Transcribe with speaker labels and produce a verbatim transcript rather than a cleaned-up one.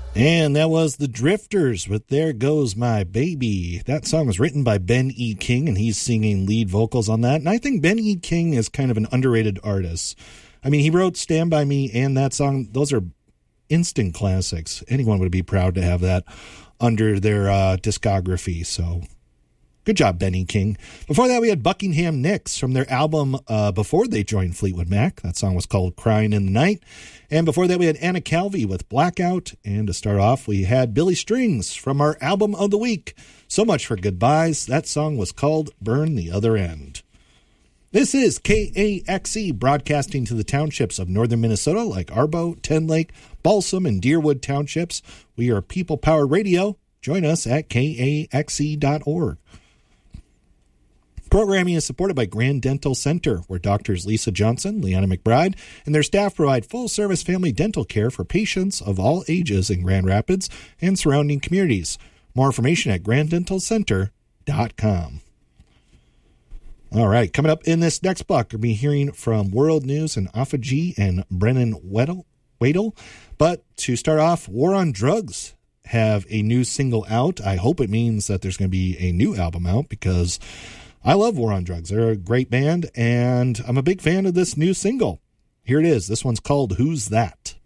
Speaker 1: And that was the Drifters with There Goes My Baby. That song was written by Ben E. King, and he's singing lead vocals on that. And I think Ben E. King is kind of an underrated artist. I mean, he wrote Stand By Me and that song. Those are instant classics. Anyone would be proud to have that under their uh, discography. So good job, Ben E. King. Before that, we had Buckingham Nicks from their album uh, before they joined Fleetwood Mac. That song was called Crying in the Night. And before that, we had Anna Calvi with Blackout. And to start off, we had Billy Strings from our album of the week, So Much for Goodbyes. That song was called Burn the Other End. This is K A X E, broadcasting to the townships of northern Minnesota like Arbo, Ten Lake, Balsam, and Deerwood townships. We are People Power Radio. Join us at K A X E dot org. Programming is supported by Grand Dental Center, where doctors Lisa Johnson, Leanna McBride, and their staff provide full-service family dental care for patients of all ages in Grand Rapids and surrounding communities. More information at grand dental center dot com. All right, coming up in this next block, we'll be hearing from World News and Alpha G and Brennan Weddle. Wadle. But to start off, War on Drugs have a new single out. I hope it means that there's going to be a new album out, because I love War on Drugs. They're a great band, and I'm a big fan of this new single. Here it is. This one's called Who's That?